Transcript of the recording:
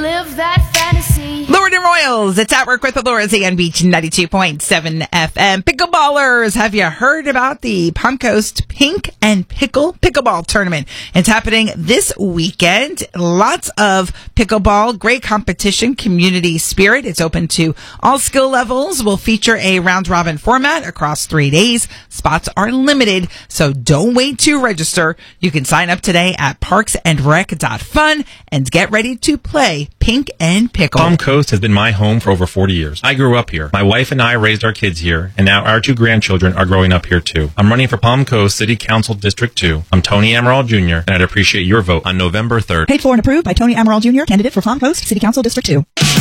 Live that fantasy. Lured and Royals, it's At Work with Allura, ZN Beach 92.7 FM. Pickleballers, have you heard about the Palm Coast Pink and Pickle Pickleball Tournament? It's happening this weekend. Lots of pickleball, great competition, community spirit. It's open to all skill levels. Will feature a round-robin format across 3 days. Spots are limited, so don't wait to register. You can sign up today at parksandrec.fun and get ready to play Pink and Pickle. Palm Coast has been my home for over 40 years. I grew up here. My wife and I raised our kids here, and now our 2 grandchildren are growing up here too. I'm running for Palm Coast City Council District 2. I'm Tony Amaral Jr., and I'd appreciate your vote on November 3rd. Paid for and approved by Tony Amaral Jr., candidate for Palm Coast City Council District 2.